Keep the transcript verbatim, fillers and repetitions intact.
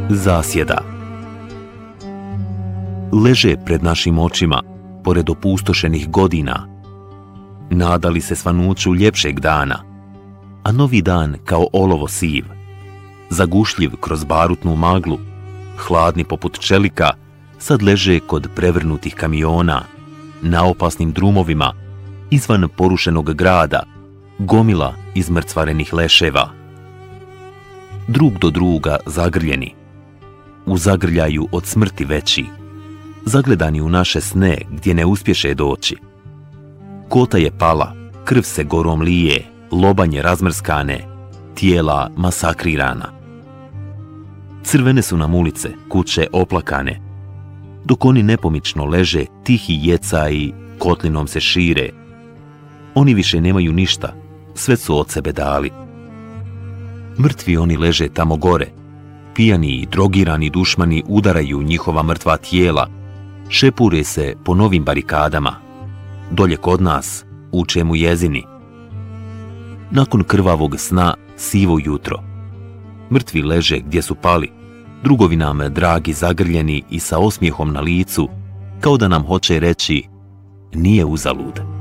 Zasjeda. Leže pred našim očima, pored opustošenih godina. Nadali se svanuću ljepšeg dana, a novi dan kao olovo siv, zagušljiv kroz barutnu maglu, hladni poput čelika, sad leže kod prevrnutih kamiona, na opasnim drumovima, izvan porušenog grada, gomila izmrcvarenih leševa. Drug do druga zagrljeni, u zagrljaju od smrti veći, zagledani u naše sne gdje ne uspješe doći. Kota je pala, krv se gorom lije, lobanje razmrskane, tijela masakrirana. Crvene su nam ulice, kuće oplakane, dok oni nepomično leže, tihi jecaji kotlinom se šire. Oni više nemaju ništa, sve su od sebe dali. Mrtvi oni leže tamo gore, pijani i drogirani dušmani udaraju njihova mrtva tijela, šepure se po novim barikadama. Dolje kod nas, u čemu jezini. Nakon krvavog sna, sivo jutro. Mrtvi leže gdje su pali, drugovi nam dragi zagrljeni i sa osmijehom na licu, kao da nam hoće reći, nije uzalud.